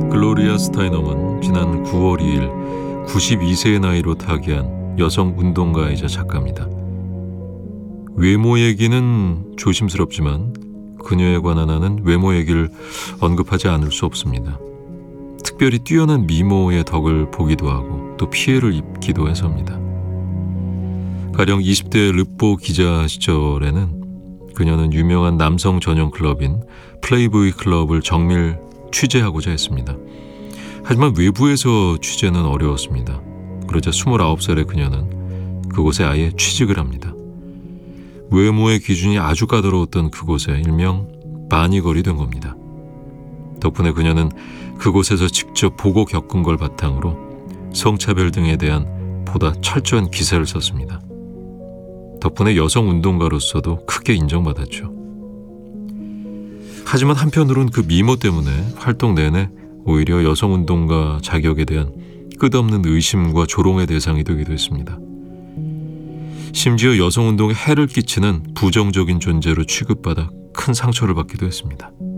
글로리아 스타이넘은 지난 9월 2일 92세의 나이로 타계한 여성 운동가이자 작가입니다. 외모 얘기는 조심스럽지만 그녀에 관한 한은 외모 얘기를 언급하지 않을 수 없습니다. 특별히 뛰어난 미모의 덕을 보기도 하고 또 피해를 입기도 해서입니다. 가령 20대 르뽀 기자 시절에는 그녀는 유명한 남성 전용 클럽인 플레이보이 클럽을 정밀 취재하고자 했습니다. 하지만 외부에서 취재는 어려웠습니다. 그러자 29살의 그녀는 그곳에 아예 취직을 합니다. 외모의 기준이 아주 까다로웠던 그곳에 일명 바니걸이 된 겁니다. 덕분에 그녀는 그곳에서 직접 보고 겪은 걸 바탕으로 성차별 등에 대한 보다 철저한 기사를 썼습니다. 덕분에 여성 운동가로서도 크게 인정받았죠. 하지만 한편으론 그 미모 때문에 활동 내내 오히려 여성 운동가 자격에 대한 끝없는 의심과 조롱의 대상이 되기도 했습니다. 심지어 여성 운동에 해를 끼치는 부정적인 존재로 취급받아 큰 상처를 받기도 했습니다.